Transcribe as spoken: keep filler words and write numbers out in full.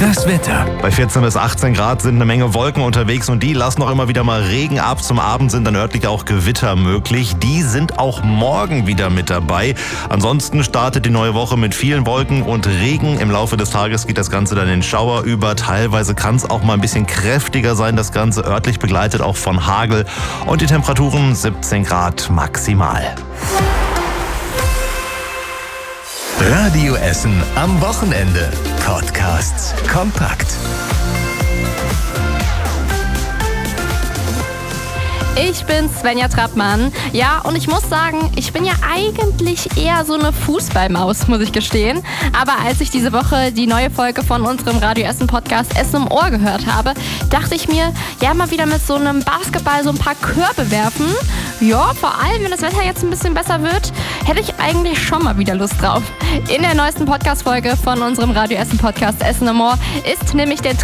Das Wetter. Bei vierzehn bis achtzehn Grad sind eine Menge Wolken unterwegs und die lassen auch immer wieder mal Regen ab. Zum Abend sind dann örtlich auch Gewitter möglich. Die sind auch morgen wieder mit dabei. Ansonsten startet die neue Woche mit vielen Wolken und Regen. Im Laufe des Tages geht das Ganze dann in Schauer über. Teilweise kann es auch mal ein bisschen kräftiger sein. Das Ganze örtlich begleitet auch von Hagel. Und die Temperaturen siebzehn Grad maximal. Radio Essen am Wochenende. Podcasts kompakt. Ich bin Svenja Trappmann. Ja, und ich muss sagen, ich bin ja eigentlich eher so eine Fußballmaus, muss ich gestehen. Aber als ich diese Woche die neue Folge von unserem Radio Essen Podcast Essen im Ohr gehört habe, dachte ich mir, ja, mal wieder mit so einem Basketball so ein paar Körbe werfen. Ja, vor allem, wenn das Wetter jetzt ein bisschen besser wird, hätte ich eigentlich schon mal wieder Lust drauf. In der neuesten Podcast-Folge von unserem Radio Essen Podcast Essen im Ohr ist nämlich der